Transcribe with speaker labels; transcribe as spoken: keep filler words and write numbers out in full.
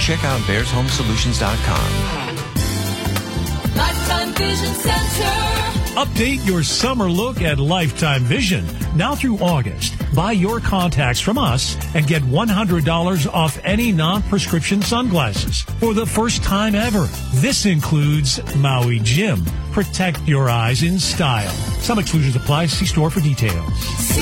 Speaker 1: check out bears home solutions dot com.
Speaker 2: Lifetime Vision Center.
Speaker 3: Update your summer look at Lifetime Vision. Now through August, buy your contacts from us and get one hundred dollars off any non-prescription sunglasses for the first time ever. This includes Maui Jim. Protect your eyes in style. Some exclusions apply. See store for details.
Speaker 2: See